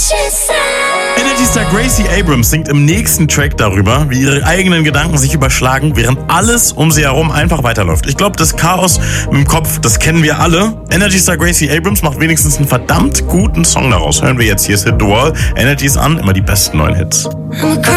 Energy Star Gracie Abrams singt im nächsten Track darüber, wie ihre eigenen Gedanken sich überschlagen, während alles um sie herum einfach weiterläuft. Ich glaube, das Chaos im Kopf, das kennen wir alle. Energy Star Gracie Abrams macht wenigstens einen verdammt guten Song daraus. Hören wir jetzt, hier ist Hit the Wall. Energy ist an, immer die besten neuen Hits.